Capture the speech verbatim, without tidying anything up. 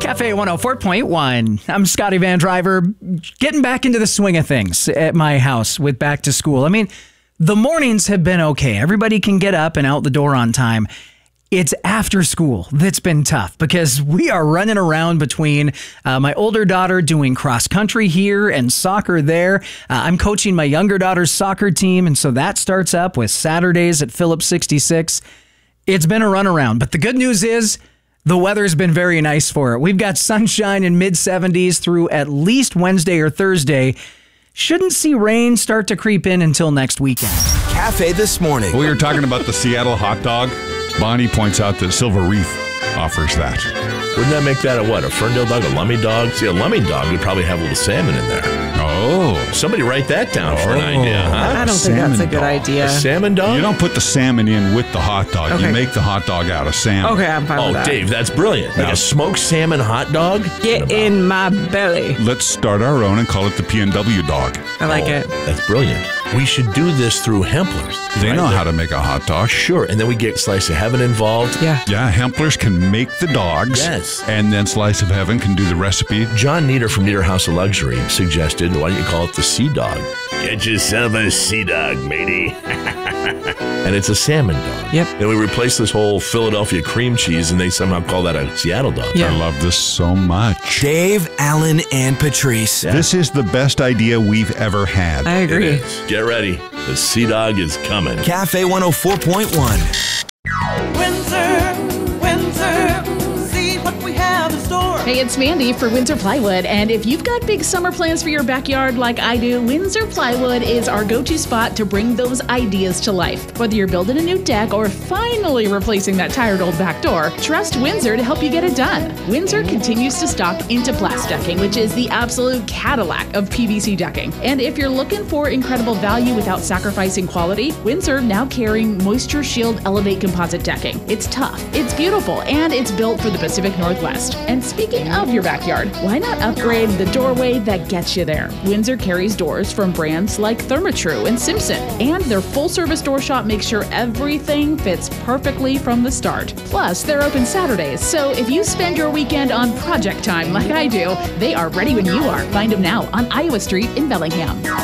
Cafe one oh four point one. I'm Scotty Van Driver, getting back into the swing of things at my house with back to school. I mean, the mornings have been okay. Everybody can get up and out the door on time. It's after school that's been tough because we are running around between uh, my older daughter doing cross country here and soccer there. Uh, I'm coaching my younger daughter's soccer team, and so that starts up with Saturdays at Phillips sixty-six. It's been a runaround, but the good news is the weather's been very nice for it. We've got sunshine in mid seventies through at least Wednesday or Thursday. Shouldn't see rain start to creep in until next weekend. Cafe This Morning. We were talking about the Seattle hot dog. Bonnie points out that Silver Reef offers that. Wouldn't that make that a what? A Ferndale dog? A Lummy dog? See, a Lummy dog would probably have a little salmon in there. Oh. Somebody write that down oh. for an idea, huh? I don't think that's a good dog. idea. A salmon dog? You don't put the salmon in with the hot dog. Okay. You make the hot dog out of salmon. Okay, I'm fine Oh, with that. Dave, that's brilliant. Like No. a smoked salmon hot dog? Get in my belly. Let's start our own and call it the P and W dog. I like Oh, it. That's brilliant. We should do this through Hemplers. They right? know how to make a hot dog. Sure, and then we get Slice of Heaven involved. Yeah. Yeah, Hemplers can make the dogs. Yes. And then Slice of Heaven can do the recipe. John Nieder from Nieder House of Luxury suggested, why don't you call it the Sea Dog? Get yourself a Sea Dog, matey. And it's a salmon dog. Yep. Then we replace this whole Philadelphia cream cheese, and they somehow call that a Seattle dog. Yeah. I love this so much. Dave, Alan, and Patrice. This is the best idea we've ever had. I It agree. is. Get ready. The Sea Dog is coming. Cafe one oh four point one. Windsor, Windsor, see what we have in store. Hey, it's Mandy for Windsor Plywood, and if you've got big summer plans for your backyard like I do, Windsor Plywood is our go-to spot to bring those ideas to life. Whether you're building a new deck or finally replacing that tired old back door, trust Windsor to help you get it done. Windsor continues to stock Intaplast decking, which is the absolute Cadillac of P V C decking. And if you're looking for incredible value without sacrificing quality, Windsor now carrying Moisture Shield Elevate composite decking. It's tough, it's beautiful, and it's built for the Pacific Northwest. And speaking of your backyard, why not upgrade the doorway that gets you there? Windsor carries doors from brands like Therma-Tru and Simpson, and their full-service door shop makes sure everything fits perfectly from the start. Plus, they're open Saturdays, so if you spend your weekend on project time like I do, they are ready when you are. Find them now on Iowa Street in Bellingham.